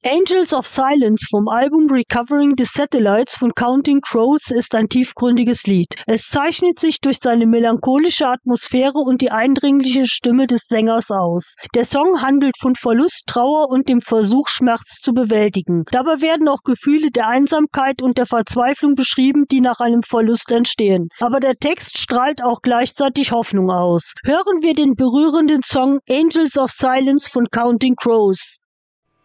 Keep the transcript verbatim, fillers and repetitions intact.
Angels of Silence vom Album Recovering the Satellites von Counting Crows ist ein tiefgründiges Lied. Es zeichnet sich durch seine melancholische Atmosphäre und die eindringliche Stimme des Sängers aus. Der Song handelt von Verlust, Trauer und dem Versuch, Schmerz zu bewältigen. Dabei werden auch Gefühle der Einsamkeit und der Verzweiflung beschrieben, die nach einem Verlust entstehen. Aber der Text strahlt auch gleichzeitig Hoffnung aus. Hören wir den berührenden Song Angels of Silence von Counting Crows.